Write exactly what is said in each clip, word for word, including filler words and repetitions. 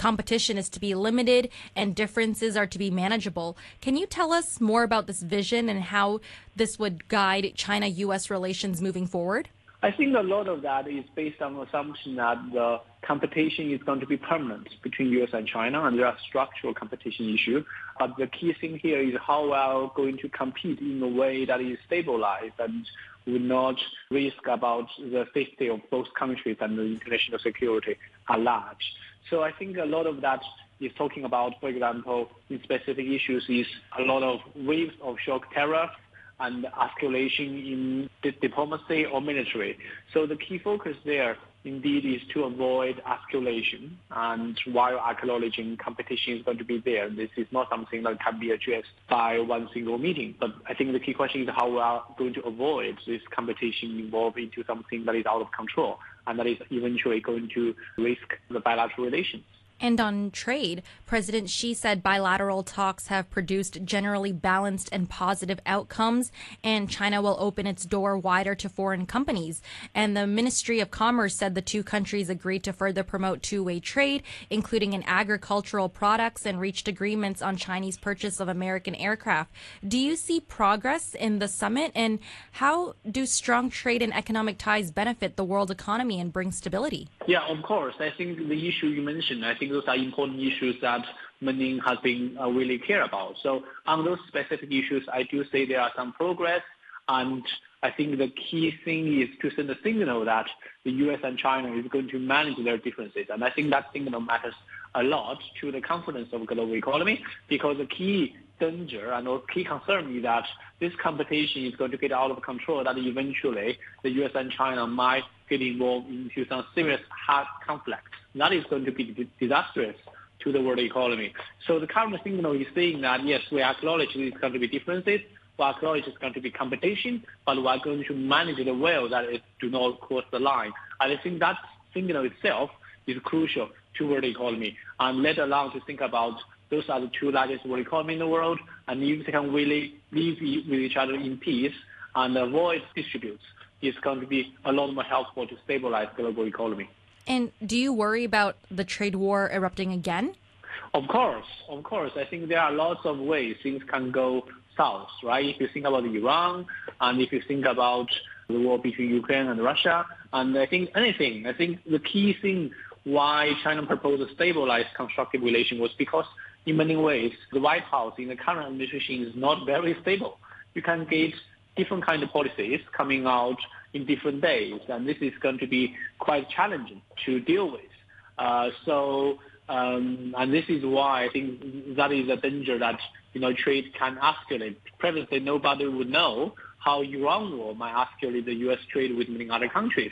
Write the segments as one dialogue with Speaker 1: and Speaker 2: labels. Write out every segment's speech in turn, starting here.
Speaker 1: competition is to be limited and differences are to be manageable. Can you tell us more about this vision and how this would guide China-U S relations moving forward?
Speaker 2: I think a lot of that is based on the assumption that the competition is going to be permanent between U S and China, and there are structural competition issues. But the key thing here is how we are going to compete in a way that is stabilized and will not risk about the safety of both countries and the international security at large. So I think a lot of that is talking about, for example, in specific issues, is a lot of waves of shock terror and escalation in di- diplomacy or military. So the key focus there indeed is to avoid escalation, and while acknowledging competition is going to be there, this is not something that can be addressed by one single meeting. But I think the key question is how we are going to avoid this competition evolve into something that is out of control and that is eventually going to risk the bilateral relations.
Speaker 1: And on trade, President Xi said bilateral talks have produced generally balanced and positive outcomes, and China will open its door wider to foreign companies. And the Ministry of Commerce said the two countries agreed to further promote two-way trade, including in agricultural products, and reached agreements on Chinese purchase of American aircraft. Do you see progress in the summit, and how do strong trade and economic ties benefit the world economy and bring stability?
Speaker 2: Yeah, of course. I think the issue you mentioned, I think those are important issues that Manning has been uh, really care about. So on those specific issues, I do say there are some progress, and I think the key thing is to send a signal that the U S and China is going to manage their differences. And I think that signal matters a lot to the confidence of the global economy, because the key danger and the key concern is that this competition is going to get out of control, that eventually the U S and China might get involved into some serious hard conflict. That is going to be disastrous to the world economy. So the current signal is saying that, yes, we acknowledge there's going to be differences, we acknowledge there's going to be competition, but we are going to manage it well that it do not cross the line. And I think that signal itself is crucial to world economy, and let alone to think about those are the two largest world economy in the world, and if they can really live with each other in peace and avoid disputes, it's going to be a lot more helpful to stabilize global economy.
Speaker 1: And do you worry about the trade war erupting again?
Speaker 2: Of course, of course. I think there are lots of ways things can go south, right? If you think about Iran, and if you think about the war between Ukraine and Russia, and I think anything, I think the key thing why China proposed a stabilized constructive relation was because in many ways, the White House in the current administration is not very stable. You can get different kind of policies coming out in different days, and this is going to be quite challenging to deal with. Uh, so, um, and this is why I think that is a danger that, you know, trade can escalate. Previously, nobody would know how Iran war might escalate the U S trade with many other countries.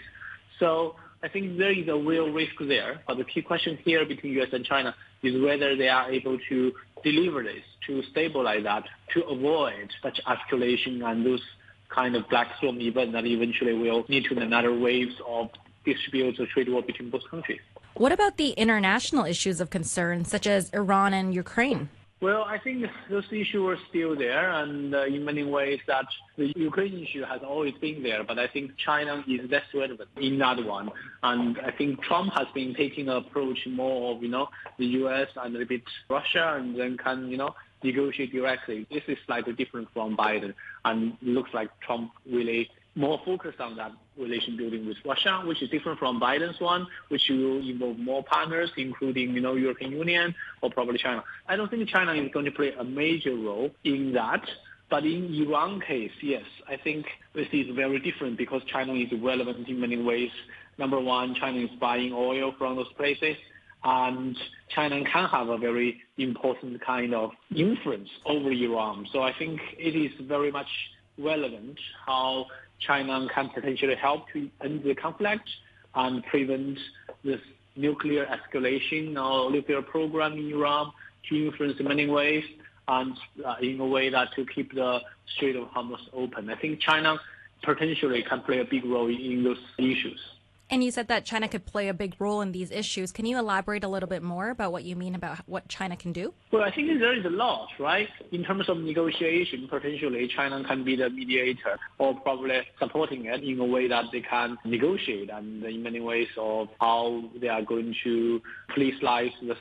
Speaker 2: So I think there is a real risk there. But the key question here between U S and China is whether they are able to deliver this, to stabilize that, to avoid such escalation and those kind of black swan event that eventually will lead to another waves of disputes or trade war between both countries.
Speaker 1: What about the international issues of concern, such as Iran and Ukraine?
Speaker 2: Well, I think those issues are still there, and uh, in many ways that the Ukraine issue has always been there, but I think China is less relevant in that one. And I think Trump has been taking an approach more of, you know, the U S and a bit Russia, and then can, you know, negotiate directly. This is slightly different from Biden, and it looks like Trump really more focused on that relation building with Russia, which is different from Biden's one, which will involve more partners, including, you know, European Union or probably China. I don't think China is going to play a major role in that. But in Iran case, yes, I think this is very different because China is relevant in many ways. Number one, China is buying oil from those places, and China can have a very important kind of influence over Iran. So I think it is very much relevant how China can potentially help to end the conflict and prevent this nuclear escalation or nuclear program in Iran to influence in many ways, and uh, in a way that to keep the Strait of Hormuz open. I think China potentially can play a big role in those issues.
Speaker 1: And you said that China could play a big role in these issues. Can you elaborate a little bit more about what you mean about what China can do?
Speaker 2: Well, I think there is a lot, right? In terms of negotiation, potentially China can be the mediator or probably supporting it in a way that they can negotiate, and in many ways of how they are going to police the